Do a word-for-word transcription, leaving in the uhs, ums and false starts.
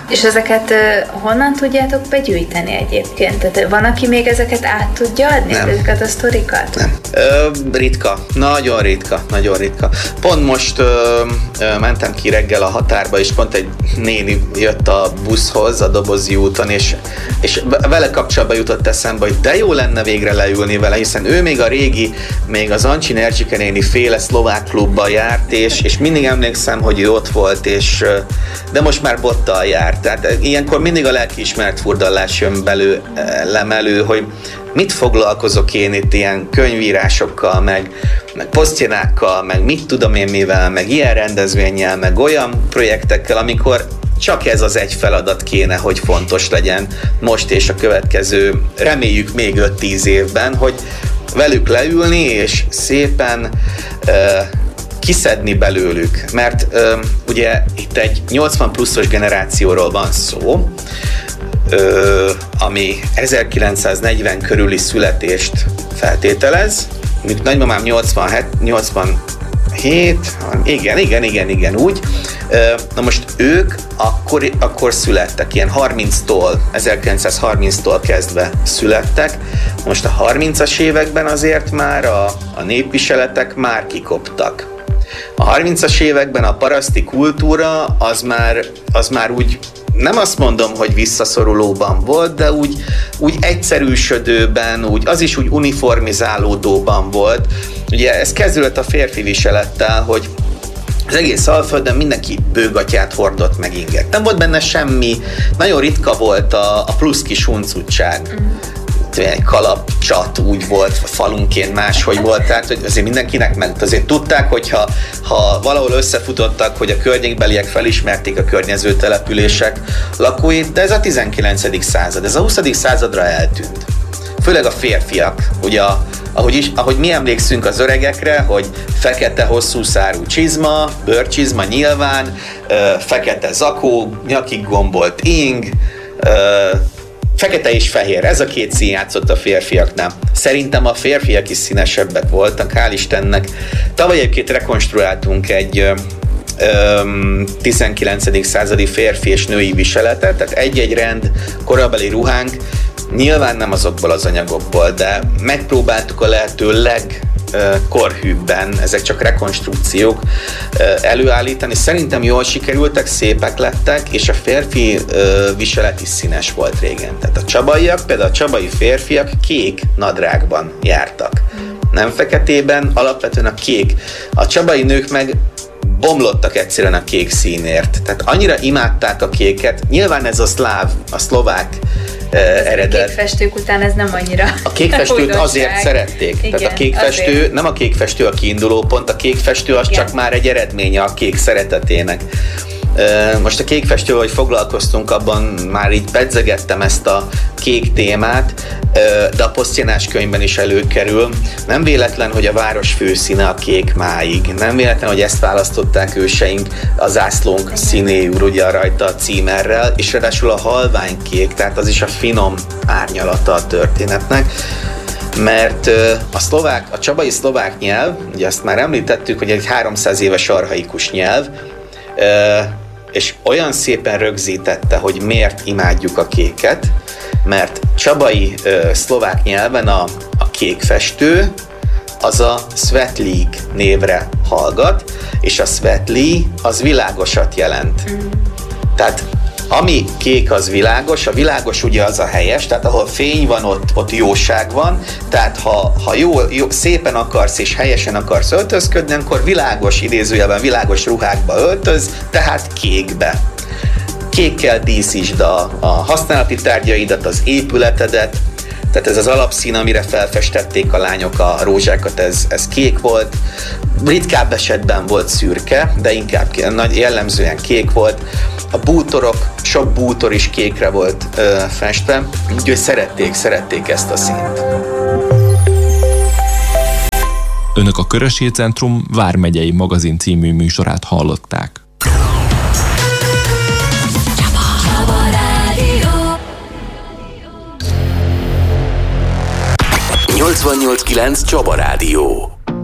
És ezeket uh, honnan tudjátok begyűjteni egyébként? Tehát van, aki még ezeket át tudja adni, Nem. ezeket a sztorikat? Nem. Ö, ritka, nagyon ritka, nagyon ritka. Pont most ö, ö, mentem ki reggel a határba, és pont egy néni jött a buszhoz a Dobozi úton, és, és vele kapcsolatban jutott eszembe, hogy de jó lenne végre leülni vele, hiszen ő még a régi, még az Ancsi Nerzsike néni féle szlovák klubba járt, és, és mindig emlékszem, hogy ő ott volt, és, de most már bottal járt. Tehát ilyenkor mindig a lelkiismeret furdalás jön belőlem elő, hogy mit foglalkozok én itt ilyen könyvírásokkal, meg, meg posztjenákkal, meg mit tudom én mivel, meg ilyen rendezvénnyel, meg olyan projektekkel, amikor csak ez az egy feladat kéne, hogy fontos legyen most és a következő, reméljük még öt-tíz évben, hogy velük leülni és szépen uh, kiszedni belőlük, mert uh, ugye itt egy nyolcvan pluszos generációról van szó, uh, ami ezerkilencszáznegyven körüli születést feltételez, mondjuk nagymamám nyolcvanhét, nyolcvanhét, igen, igen, igen, igen, úgy. Na most ők akkor, akkor születtek, ilyen harminctól, ezerkilencszázharminctól kezdve születtek. Most a harmincas években azért már a, a népviseletek már kikoptak. A harmincas években a paraszti kultúra az már, az már úgy, nem azt mondom, hogy visszaszorulóban volt, de úgy, úgy egyszerűsödőben, úgy, az is úgy uniformizálódóban volt. Ugye ez kezdődött a férfi viselettel, hogy az egész Alföldön mindenki bőgatyát hordott meg inget. Nem volt benne semmi, nagyon ritka volt a, a plusz kis huncutság. Mm. Egy kalapcsat úgy volt, falunként máshogy volt, tehát hogy azért mindenkinek meg azért tudták, hogyha ha valahol összefutottak, hogy a környékbeliek felismerték a környező települések lakóit, de ez a tizenkilencedik század, ez a huszadik századra eltűnt. Főleg a férfiak, ugye ahogy, is, ahogy mi emlékszünk az öregekre, hogy fekete hosszú szárú csizma, bőrcsizma nyilván, fekete zakó, nyakig gombolt ing, fekete és fehér, ez a két szín játszott a férfiaknál. Szerintem a férfiak is színesebbek voltak, hál' Istennek. Tavaly egyébként rekonstruáltunk egy öm, tizenkilencedik századi férfi és női viseletet, tehát egy-egy rend korabeli ruhánk, nyilván nem azokból az anyagokból, de megpróbáltuk a lehető legkorhűbben, ezek csak rekonstrukciók előállítani. Szerintem jól sikerültek, szépek lettek, és a férfi viselet is színes volt régen. Tehát a csabaiak, például a csabai férfiak kék nadrágban jártak. Nem feketében, alapvetően a kék. A csabai nők meg bomlottak egyszerűen a kék színért. Tehát annyira imádták a kéket. Nyilván ez a szláv, a szlovák eredet. A kékfestők után ez nem annyira a kékfestőt azért szerették. Igen, tehát a kékfestő, azért. Nem a kékfestő a kiinduló pont, a kékfestő az Igen. csak már egy eredménye a kék szeretetének. Most a kékfestővel, hogy foglalkoztunk, abban már így pedzegettem ezt a kék témát, de a posztjenás könyvben is előkerül. Nem véletlen, hogy a város főszíne a kék máig. Nem véletlen, hogy ezt választották őseink a zászlónk színéül, ugye rajta a címerrel, és ráadásul a halványkék, tehát az is a finom árnyalata a történetnek. Mert a szlovák, a csabai szlovák nyelv, ugye azt már említettük, hogy egy háromszáz éves archaikus nyelv, és olyan szépen rögzítette, hogy miért imádjuk a kéket, mert csabai szlovák nyelven a, a kékfestő az a Svetlik névre hallgat, és a Svetli az világosat jelent. Mm. Tehát ami kék, az világos, a világos ugye az a helyes, tehát ahol fény van, ott, ott jóság van, tehát ha, ha jól, jó, szépen akarsz és helyesen akarsz öltözködni, akkor világos, idézőjelben világos ruhákba öltöz, tehát kékbe. Kékkel díszítsd a, a használati tárgyaidat, az épületedet, tehát ez az alapszín, amire felfestették a lányok a rózsákat, ez, ez kék volt. Ritkább esetben volt szürke, de inkább nagy jellemzően kék volt. A bútorok, sok bútor is kékre volt ö, festve, úgyhogy szerették, szerették ezt a színt. Önök a Körösi Centrum Vármegyei Magazin című műsorát hallották. nyolcvannyolc kilenc Csaba Rádió.